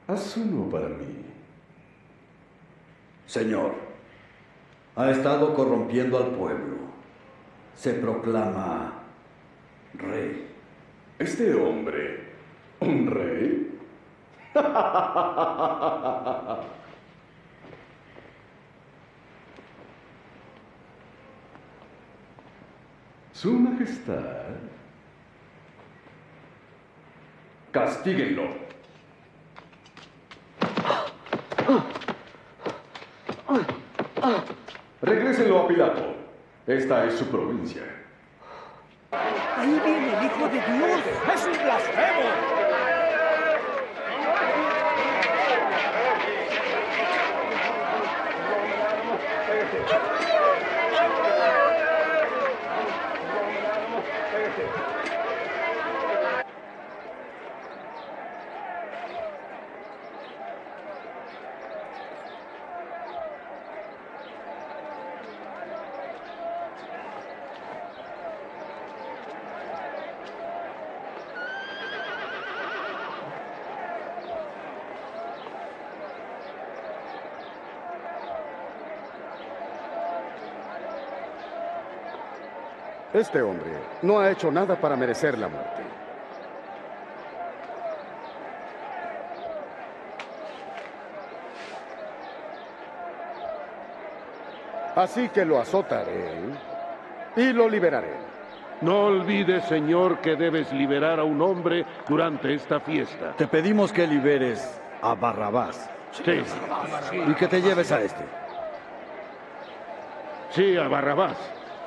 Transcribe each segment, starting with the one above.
Haz uno para mí. Señor, ha estado corrompiendo al pueblo. Se proclama rey. ¿Este hombre, un rey? Su Majestad. Castíguenlo. Regrésenlo a Pilato. Esta es su provincia. Ahí viene el Hijo de Dios. ¡Es un blasfemo! Este hombre no ha hecho nada para merecer la muerte. Así que lo azotaré y lo liberaré. No olvides, Señor, que debes liberar a un hombre durante esta fiesta. Te pedimos que liberes a Barrabás. Sí. Y que te lleves a este. Sí, a Barrabás.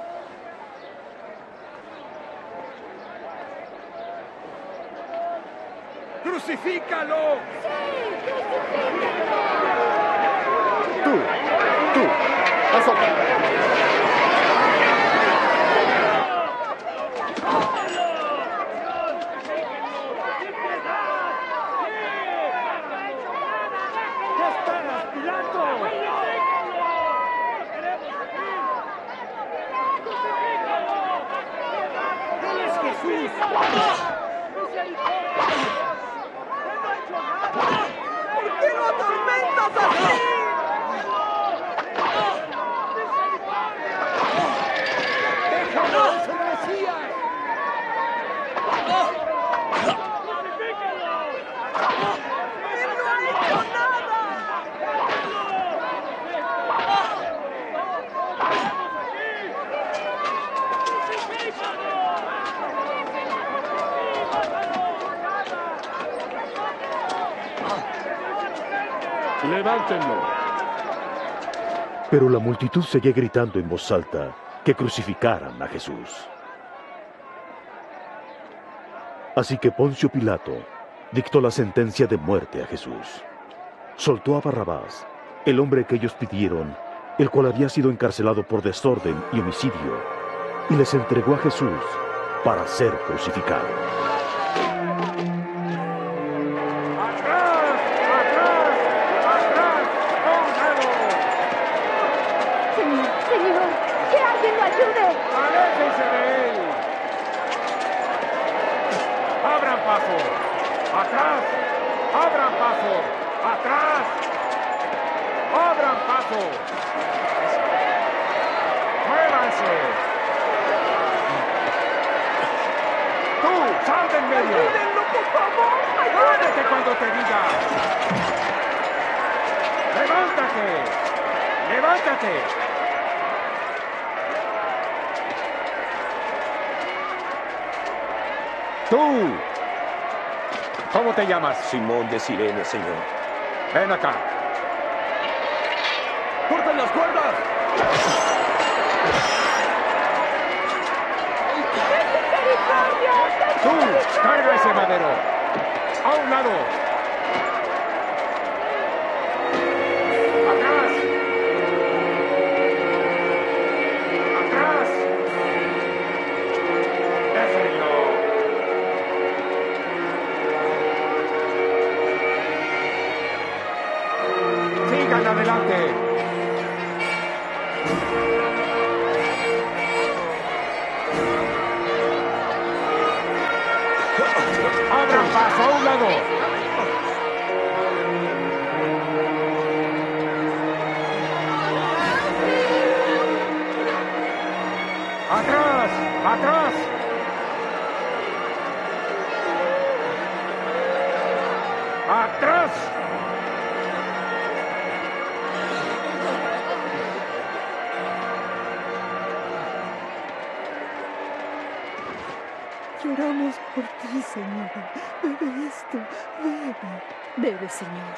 ¡Crucifícalo! Tú, azótalo. ¿Por qué lo atormentas así? ¡Déjalo! ¡Es el Mesías! ¡Él no ha hecho nada! Levántenlo. Pero la multitud seguía gritando en voz alta que crucificaran a Jesús. Así que Poncio Pilato dictó la sentencia de muerte a Jesús. Soltó a Barrabás, el hombre que ellos pidieron, el cual había sido encarcelado por desorden y homicidio, y les entregó a Jesús para ser crucificado. ¡Ayúdenlo, por favor! ¡Muévete cuando te diga! ¡Levántate! ¡Levántate! ¡Tú! ¿Cómo te llamas? Simón de Cirene, señor. Ven acá. ¡Corten las cuerdas! ¡Tú! ¡Carga ese madero! ¡A un lado! ¡Atrás! ¡Atrás! ¡Déjenlo! ¡Sigan adelante! ¡Abran paso a un lado! por ti, Señor. Bebe esto, bebe. Bebe, Señor.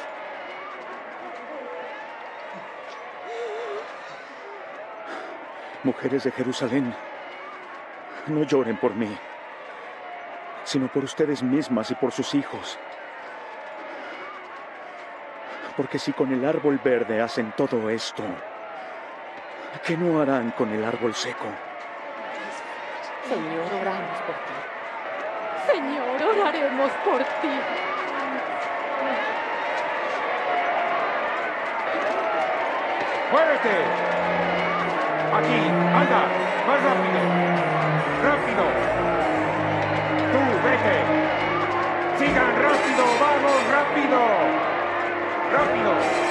Mujeres de Jerusalén, no lloren por mí, sino por ustedes mismas y por sus hijos. Porque si con el árbol verde hacen todo esto, ¿qué no harán con el árbol seco? Señor, oramos por ti. Señor, oraremos por ti. ¡Muévete! Aquí, anda, más rápido. Rápido. Tú, vete. Sigan rápido, vamos, rápido. Rápido.